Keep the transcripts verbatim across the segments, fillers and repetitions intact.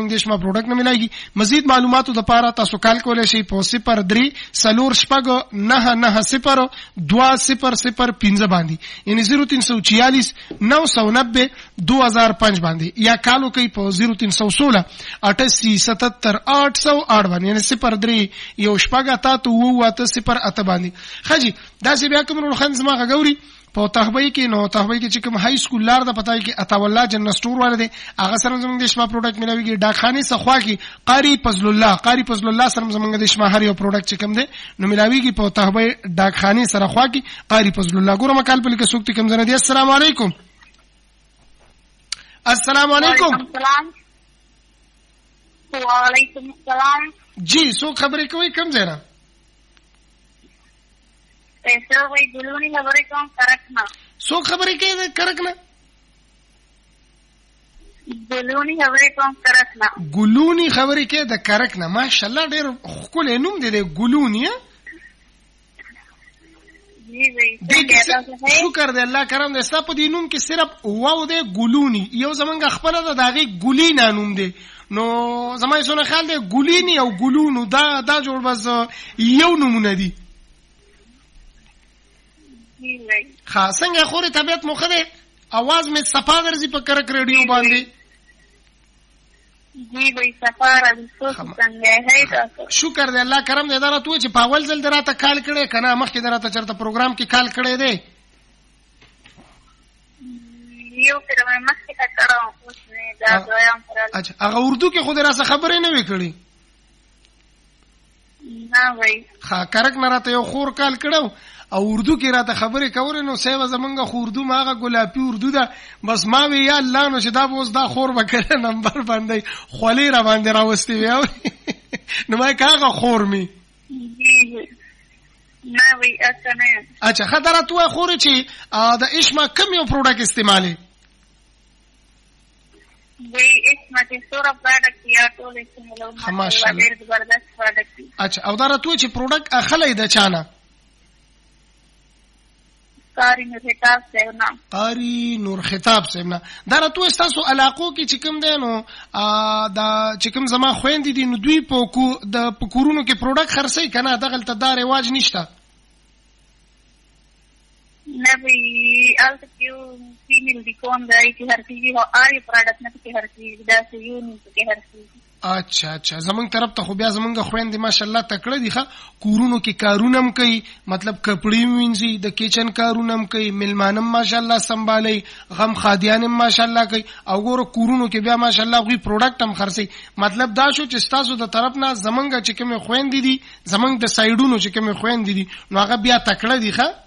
زموږ د اشما پروډکټ نه ملایږي. مزید معلوماتو د پاره تاسو کال کولای شئ په صفر درې سلور شپږ نه نه صفر دوا صفر صفر پنځه باندې یعنی صفر تین سو چالیس نو سو نبے دو ہزار پانچ باندې یا کالو کوي په صفر تین سو سولہ اٹھاسی ستتر آٹھ سو آٹھ باندې یعنی صفر درې یو شپږ اته تو وو اته صفر اته باندې. خجی دا چې بیا کوم خان زما غوري په تهبای کې نو تهبای کې چې کوم های سکول لار د پتاي کې اتا والله جنت سٹور والے هغه سره زموږ د اشما پروډکټ ملويږي. ډاکخانه سخوا کې قاری فضل الله قاری فضل الله سره زموږ د اشما هر یو پروډکټ چې کوم دی نو ملويږي په تهبای ډاکخانه سره خوا کې قاری فضل الله. ګوره مکال په کې سوکتي کوم زنه دي. السلام علیکم. السلام علیکم. وعلیکم السلام. جی سو خبرې کوي کوم زنه پیسو وای ګلونی خبرې کوم کرکنا. سو خبرې کوي کرکنا ګلونی خبرې کوم کرکنا. ګلونی خبرې کوي د کرکنا. ماشاءالله ډېر خپل نوم دی د ګلونی. جی وای شکر دی الله کرم دی. ستاسو په دې نوم کې صرف واو دی ګلونی یو زمونږ خپل د داغي ګلینا نوم دی نو زمای سونه خیال دی ګلینی او ګلونو دا دا جوړ بس یو نومونه دي. خا څنګه خوري طبيعت مو خده आवाज می صفا درځي په کرک ریډیو باندې. جی وای صفا راځي څنګه هي تاسو. شکر دی الله کرم دی. دا راته چې په اول ځل دراته کال کړي کنه مخکې دراته چرته پروګرام کې کال کړي دی یو پر مخکې تا کړو اوس نه دا دویم پر. اچھا هغه اردو کې خو دراته خبرې نه وکړي نه وای خا کرک نه راته یو خور کال کړو او اردو کې راته خبرې کولې نو سیو زمونږه خو اردو ماغه ګلابي اردو ده بس ما وی یا الله نو چې دا اوس دا خور وکړه نمبر باندې خولې را باندې راوستي وی نو ما کاغه خور می نه وی اسنه. اچھا خطر تو خور چې د اشما کم یو پروډکټ استعمالي وی اشما چې سورا پروډکټ یا ټول استعمالو ماشاءالله ډېر زبردست پروډکټ. اچھا او دا راته چې پروډکټ اخلي د چانه قاری نور خطاب سیبنا قاری نور خطاب سیبنا. دا راته تاسو علاقو کې چې کوم دی نو دا چې کوم زما خويندې دي نو دوی په کو د پکورونو کې پروډکټ خرڅي کنه دغه ته دا رواج نشته نه وی الته کیو فیمیل دی کوم دی چې هر چیز هو آری پروډکټ نه کې هر چیز دا یو نه کې هر چیز. اچھا اچھا زمونږ طرف ته خو بیا زمونږ خويندې ماشاءالله تکړه دي ښه کورونو کې کارونه هم کوي مطلب کپڑے وینځي د کچن کارونه هم کوي ملمانم ماشاءالله سنبالي غم خادیانم ماشاءالله کوي او ګوره کورونو کې بیا ماشاءالله غوي پروډکټ هم خرڅي. مطلب دا شو چې تاسو د طرف نه زمونږ چې کوم خويندې دي زمونږ د سایډونو چې کوم خويندې دي نو هغه بیا تکړه دي ښه.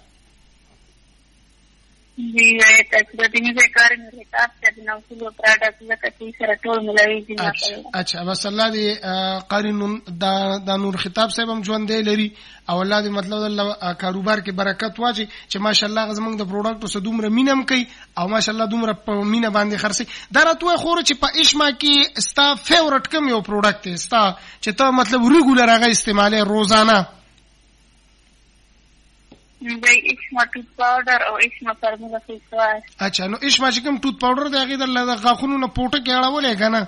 جی وای تاسو د دې ځکه نه تاسو د نو څو پروډکټ زکه سره ټول ملوي دي. اچھا بس الله دې قارن دا د نور خطاب صاحب هم ژوند دی لري او الله دې مطلب الله کاروبار کې برکت واچي چې ماشاءالله زمونږ د پروډکټو سره دومره مینم کوي او ماشاءالله دومره په مینه باندې خرڅي. دا راته خور چې په اشما کې ستا فیورټ کوم یو پروډکټ دی ستا چې ته مطلب ریګولر هغه استعمالي روزانه دی اشما ټوت پاوډر او اشما فارمولا فیس واش. اچھا نو اشما چې کوم ټوت پاوډر دی هغه د غاښونو نه پوټه کې اړولې کنه.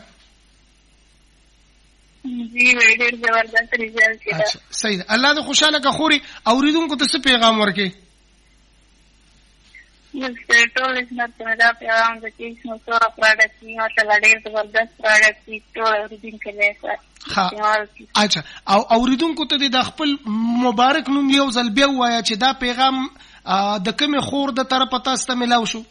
جی وای ډېر زبردست ریزلټ دی. اچھا صحیح ده. الله دې خوشاله کا خوري اوریدونکو ته څه پیغام ورکړي؟ یو ټول اسنه دا پیغام د چې نو سورا پروډکټ نه ټول ډېر زبردست پروډکټ دی ټول اوریدونکو ته. ها اچھا او اوریدونکو ته د خپل مبارک نوم یو ځل بیا وایا چې دا پیغام د کوم خور د طرفه تاسو ته ملاو شو؟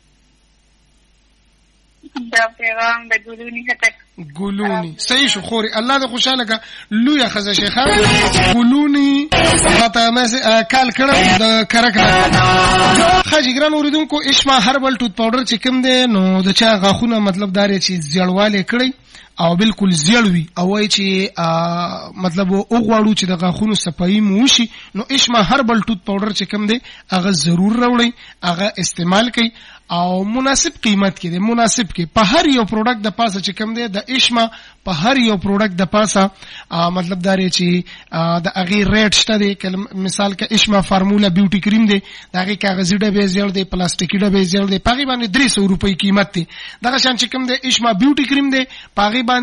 دا پیغام د ګلونی هټک ګلونی. صحیح شو خوري الله دې خوشاله کا لوی خزه شیخه ګلونی راته مې کال کړه د کرکړه خاجي ګران اوریدونکو اشما هربل ټوت پاوډر چې کوم دی نو د چا غاخونه مطلب دار چې زیړواله کړی او بالکل زیړوي او وای چې مطلب او غواړو چې د غاخونو صفائی مو شي نو اشما هربل ټوت پاوډر چې کوم دی هغه ضرور راوړي هغه استعمال کړئ او مناسب قیمت کې دی مناسب کې په هر یو پروډکټ د پاسه چې کوم دی د اشما په هر یو پروډکټ د پاسه مطلب دا لري چې د هغه ریټ شته دی مثال کې اشما فارمولا بیوټي کریم دی دا هغه کاغذي ډبې زیړ دی پلاستیکي ډبې زیړ دی پاغي باندې درې سوه روپۍ قیمت دی دا شان چې کوم دی اشما بیوټي کریم دی پاغي باندې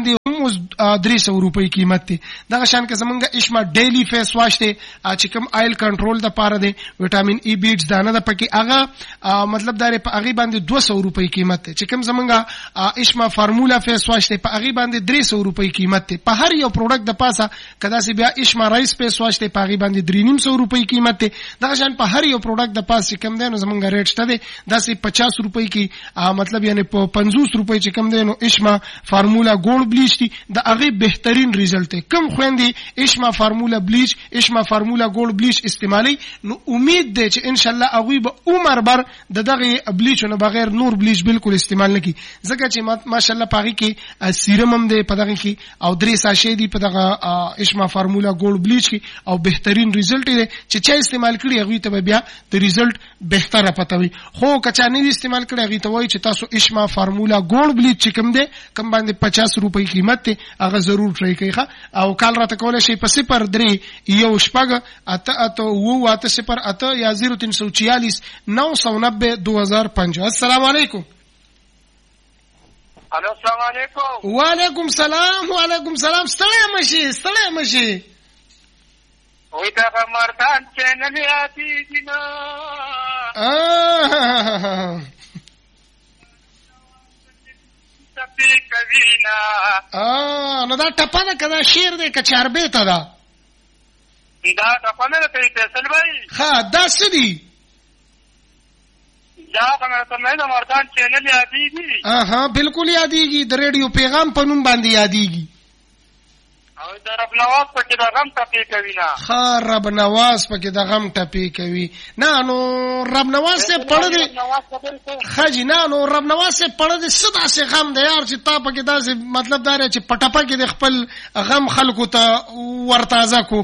اوس درې سوه روپۍ قیمت دی. دغه شان که زمونږ اشما ډیلی فیس واش دی چې کوم آیل کنټرول د پاره دی، وټامین ای بیټس دانه د پکې هغه مطلب دا په هغه باندې دوه سوه روپۍ قیمت دی. چې کوم زمونږ اشما فارمولا فیس واش دی په هغه باندې درې سوه روپۍ قیمت دی. په هر یو پروډکټ د پاسه کدا سي بیا اشما رایس فیس واش دی په هغه باندې درې نیم سوه روپۍ قیمت دی. دغه شان په هر یو پروډکټ د پاسه کم دی نو زمونږ ریټ شته دی داسې پچاس روپۍ کې مطلب یعنی په پنځوس روپۍ چې کم دی نو اشما فارمولا ګولډ بلیچ دی د هغه بهترین ریزلټ دی. کم خويندې اشما فارمولا بلیچ اشما فارمولا ګولډ بلیچ استعمالي نو امید دی چې ان شاء الله هغه به عمر بر د دغه بلیچ نه بغیر نور بلیچ بالکل استعمال نکي. ځکه چې ماشاءالله پاغي کې سیرم هم دی په دغه کې او درې ساشې دی په دغه اشما فارمولا ګولډ بلیچ کې او بهترین ریزلټ دی چې چا استعمال کړي هغه ته بیا د ریزلټ بهتره پته وي. خو کچا نه استعمال کړي هغه ته وایي چې تاسو اشما فارمولا ګولډ بلیچ کوم دی کم باندې پچاس روپۍ قیمت دی هغه ضرور ټرای کړئ. او کال راته کولای شي په صفر درې یو شپږ اته اته وو اته صفر اته یا صفر تین سو چالیس نو سو نبے دو ہزار پنج. السلام علیکم. الو السلام علیکم. وعلیکم سلام وعلیکم سلام. ستړی مشي ستړی مشي. وې دا مردان چینل یادېږي نو تپې کوي نه نو دا ټپه ده که دا شعر دی که چاربې ته ده؟ دا ټپه نه ده کوي فیصل بھائی. ښه دا څه دي؟ دا ته مې د مردان چینل یادېږي. اها بالکل یادېږي د ریډیو پیغام په نوم باندې یادېږي. او د رب نواز پکې د غم ټپې کوي نه. ښه رب نواز پکې د غم ټپې کوي نه. نو رب نواز سے پړه دی ښه جي نه. نو رب نواز سے پړه دی څه داسې غم دی یار چې تا پکې داسې مطلب دا دی چې په ټپه کې د خپل غم خلکو ته ورتازه کو.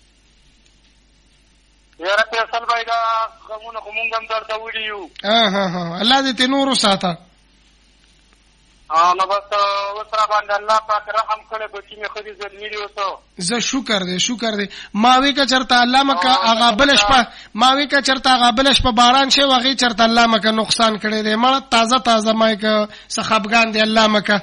یاره فیصل بھائی دا غمونه خو مونږ هم درته وړي یو. الله دې ته نور وساته. نو بس اوس را باندې الله پاک رحم کړی بچي مې ښه دي زلمي دي اوس. زه شکر دی شکر دی. ما وی که چرته الله مکه هغه بله شپه ما وی که چرته هغه بله شپه باران شوی هغې چرته الله مکه نقصان کړی دی مړه تازه تازه ما یې که څه خفګان دی الله مکه.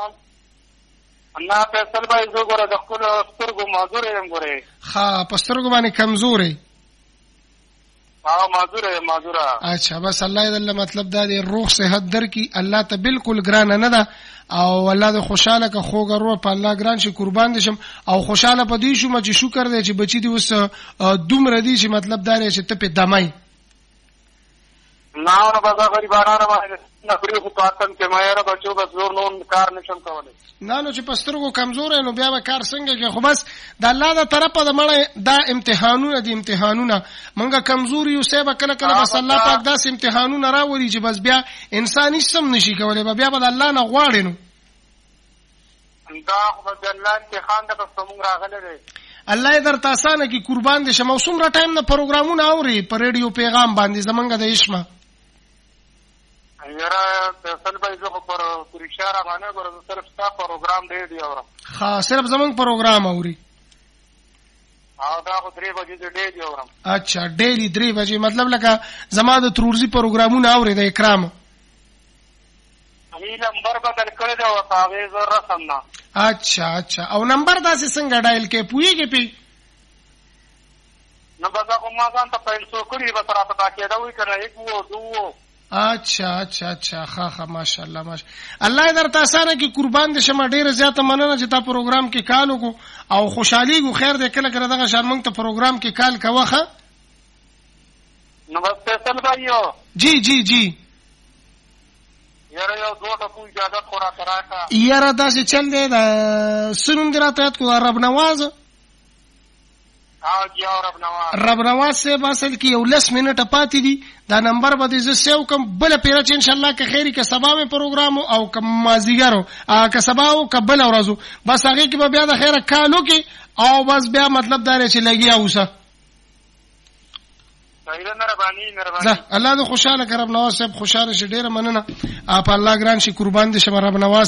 نه فیصل بھائی زه ګوره د خپلو سترګو معذور یم ګورې. ښه په سترګو باندې کمزور یې؟ ها معذوره معذوره. اچھا بس الله دې مطلب دا دی روح صحت درکې الله ته بالکل ګرانه نه ده او الله دې خوشاله که خوږه روح په الله ګران شي قربان دې شم او خوشاله په دې شوم چې شکر دې چې بچی دې اوس دومره دي چې مطلب دا دی چې ته په دمای نه نه بازار غریبانه باندې نه کړی خو پاتم کې ما یاره بچو بس زور نو کار نشم کولای. نه نو چې پسترګو کمزور نو بیا به کار څنګه کې. خو بس د الله د طرفه د مړه دا امتحانونه دي امتحانونه مونږه کمزوري یو سبا کله کله بس الله پاک داس امتحانونه راوړي چې بس بیا انسان هیڅ سم نشي کولای بیا به د الله نه غواړي. نو دا خو د الله امتحان ده بس موږ راغله دي. الله درته اسانه کی قربان دي شمو څومره ټایم نه پروګرامونه اوري په ریډیو پیغام باندې زمونږ د اشما. یاره فیصل بھائی زه خو پر اشاره باندې ګورم صرف ستا پروګرام دی دی اورم. ها صرف زمونږ پروګرام اوري. او دا خو درې بجې دی دی اورم. اچھا ډیلی درې بجې مطلب لکه زما د ترورزي پروګرامونه اوري د اکرام. ای نمبر بدل کړی دی او هغه زه رسم نه. اچھا اچھا او نمبر داسې څنګه ډایل کې پوهیږي پی؟ نمبر دا کوم ما ځان ته پیسو کړی به تر پتا کېدا وای کنه یک وو دوه. اچھا اچھا اچھا ها ها ماشاءالله ماشاء الله درته اسانه کی قربان دې شمه ډیره زیاته مننه چې تا پروګرام کې کال وکړو او خوشحالي کو خیر دې کله کله دغه شان مونږ ته پروګرام کې کال کوخه. نو بس فیصل بھائیو جی جی جی یاره یو دوه ټکو اجازه خورا تراکا. یاره داسې چل دی د سنوم دې راته یاد کړو رب نواز. او جی رب نواز رب نواز صاحب اصل کې یو لس منټه پاتې دي دا نمبر به دې زه سیو کوم بل پیره چې ان شاء الله که خیری که سبا مې پروګرام او که مازیګرو که سبا او که بل ورځو بس هغه کې به بیا د خیره کالو کې او بس بیا مطلب دا چې لګیا اوسه. الله دې خوشاله کړه رب نواز صاحب خوشاله شي ډیره مننه. اپ الله ګران شي قربان دې شه رب نواز